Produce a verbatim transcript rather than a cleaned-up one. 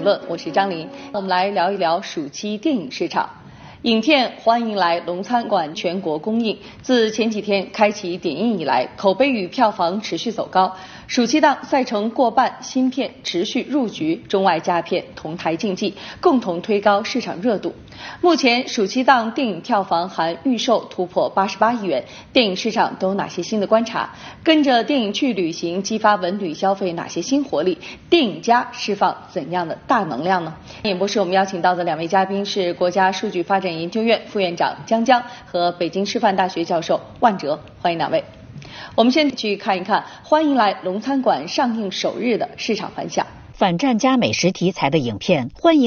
评论，我是张琳。我们来聊一聊暑期电影市场。影片《欢迎来龙餐馆》全国公映，自前几天开启点映以来，口碑与票房持续走高。暑期档赛程过半，新片持续入局，中外佳片同台竞技，共同推高市场热度。目前暑期档电影票房含预售突破八十八亿元，电影市场都有哪些新的观察？跟着电影去旅行，激发文旅消费哪些新活力？电影家释放怎样的大能量呢？演播室我们邀请到的两位嘉宾是国家数据发展研究院副院长姜江和北京师范大学教授万哲，欢迎两位。我们先去看一看《欢迎来龙餐馆》上映首日的市场反响。 反战加美食题材的影片《欢迎